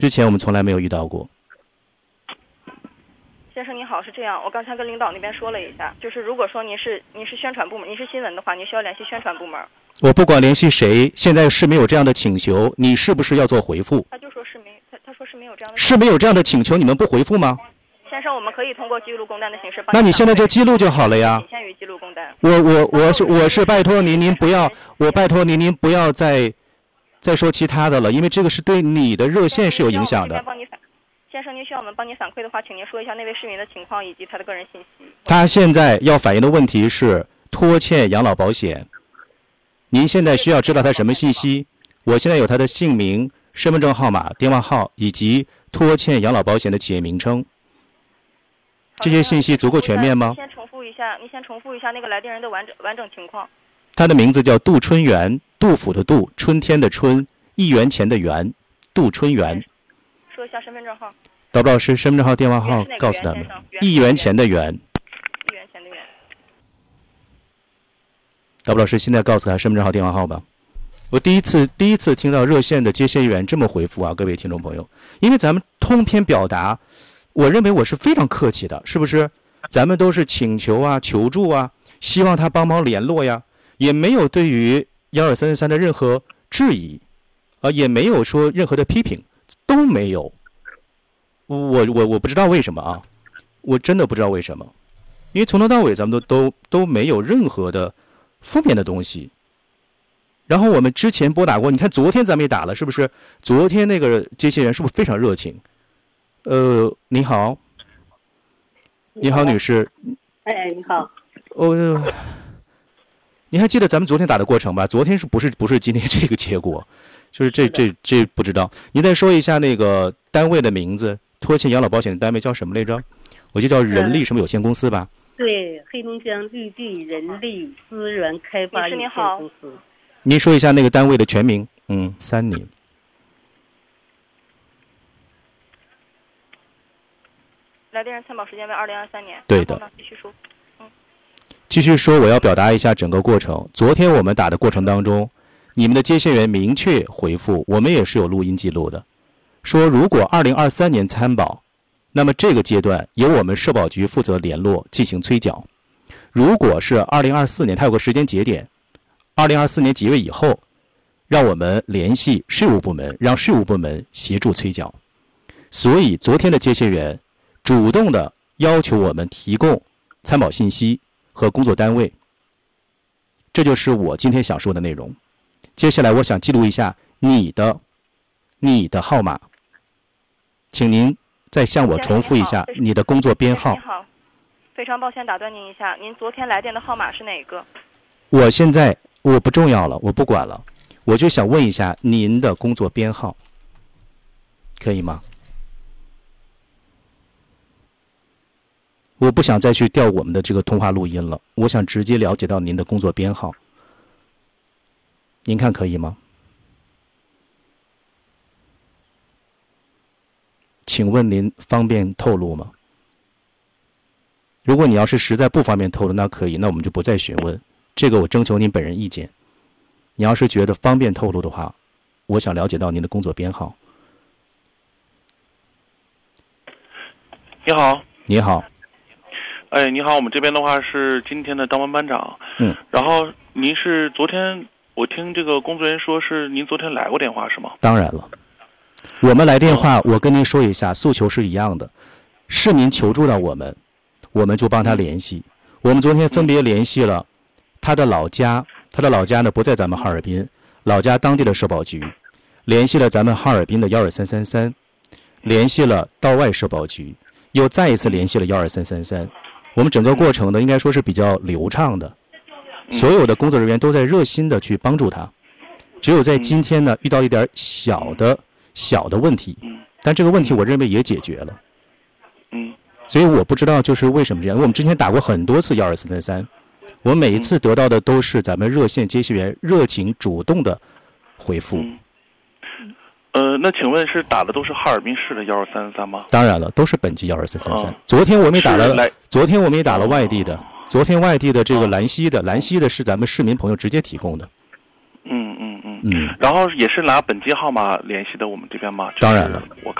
之前我们从来没有遇到过。 先生您好，是这样，我刚才跟领导那边说了一下，就是如果说您是宣传部门，您是新闻的话，您需要联系宣传部门。 我不管联系谁，现在是没有这样的请求，你是不是要做回复？ 他就说是没，他说是没有这样的。 是没有这样的请求，你们不回复吗？ 先生，我们可以通过记录工单的形式。 那你现在就记录就好了呀。 仅限于记录工单。 我是拜托您，您不要，我拜托您，您不要再说其他的了，因为这个是对你的热线是有影响的。 先生，您需要我们帮您反馈的话，请您说一下那位市民的情况以及他的个人信息。 他现在要反映的问题是拖欠养老保险。您现在需要知道他什么信息？我现在有他的姓名、身份证号码、电话号以及拖欠养老保险的企业名称。这些信息足够全面吗？ 您先重复一下那个来电人的完整情况。 他的名字叫杜春元，杜甫的杜，春天的春，1元钱的元，杜春元。 说一下身份证号。 导播老师，身份证号、电话号告诉他们。1元钱的元。 1元钱的元。 导播老师，现在告诉他身份证号、电话号吧。我第一次听到热线的接线员这么回复啊，各位听众朋友，因为咱们通篇表达，我认为我是非常客气的，是不是？咱们都是请求啊、求助啊，希望他帮忙联络呀，也没有对于12333的任何质疑，也没有说任何的批评，都没有。我不知道为什么啊，我真的不知道为什么，因为从头到尾咱们都没有任何的负面的东西。然后我们之前拨打过，你看昨天咱们也打了，是不是？昨天那个接线员是不是非常热情？你好，你好，女士。 哎，你好。 你还记得咱们昨天打的过程吧？昨天不是今天这个结果，就是这不知道。您再说一下那个单位的名字，拖欠养老保险的单位叫什么来着？我就叫人力什么有限公司吧？ 对，黑龙江绿地人力资源开发有限公司。 您说一下那个单位的全名。3年。 来电人参保时间为2023年。 对的。 继续说。 继续说，我要表达一下整个过程。昨天我们打的过程当中，你们的接线员明确回复，我们也是有录音记录的，说如果2023年参保，那么这个阶段由我们社保局负责联络进行催缴。如果是2024年，它有个时间节点，2024年几月以后，让我们联系税务部门，让税务部门协助催缴。所以昨天的接线员主动的要求我们提供参保信息和工作单位，这就是我今天想说的内容。接下来我想记录一下你的号码，请您再向我重复一下你的工作编号。 您好，非常抱歉打断您一下，您昨天来电的号码是哪个？ 我现在我不重要了，我不管了，我就想问一下您的工作编号，可以吗？我不想再去调我们的这个通话录音了，我想直接了解到您的工作编号，您看可以吗？请问您方便透露吗？如果你要是实在不方便透露，那可以，那我们就不再询问，这个我征求您本人意见。你要是觉得方便透露的话，我想了解到您的工作编号。 你好。 你好。 哎，你好，我们这边的话是今天的当班班长。然后您是昨天，我听这个工作人员说是您昨天来过电话是吗？ 当然了，我们来电话，我跟您说一下，诉求是一样的，市民求助到我们，我们就帮他联系。我们昨天分别联系了他的老家，他的老家呢不在咱们哈尔滨，老家当地的社保局，联系了咱们哈尔滨的12333，联系了道外社保局，又再一次联系了12333。我们整个过程呢，应该说是比较流畅的，所有的工作人员都在热心的去帮助他。只有在今天呢，遇到一点小的问题，但这个问题我认为也解决了。所以我不知道就是为什么这样。我们之前打过很多次12333，我们每一次得到的都是咱们热线接线员热情主动的回复。 那请问是打的都是哈尔滨市的12333吗？ 当然了，都是本级12333。昨天我们也打了外地的，昨天外地的这个兰溪的是咱们市民朋友直接提供的。 然后也是拿本机号码联系的我们这边吗？ 当然了， 我